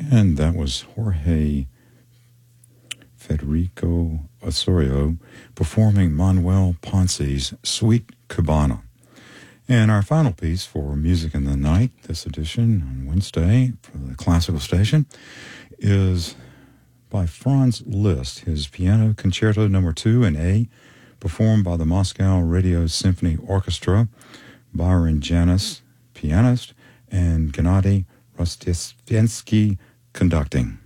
And that was Jorge Federico Osorio performing Manuel Ponce's Sweet Cubana. And our final piece for Music in the Night, this edition on Wednesday for the Classical Station, is by Franz Liszt, his Piano Concerto No. 2 in A, performed by the Moscow Radio Symphony Orchestra, Byron Janis, pianist, and Gennady Rostesvensky conducting.